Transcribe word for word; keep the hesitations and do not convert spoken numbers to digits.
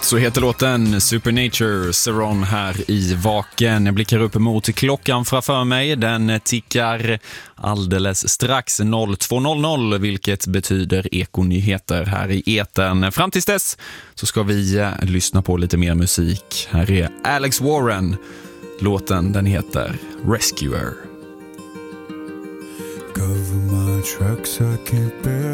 Så heter låten Supernature, Saron här i Vaken. Jag blickar upp mot klockan framför mig. Den tickar alldeles strax två noll noll, vilket betyder ekonyheter här i etern. Fram tills dess så ska vi lyssna på lite mer musik. Här är Alex Warren. Låten den heter Rescuer. Cover my tracks, I can't bear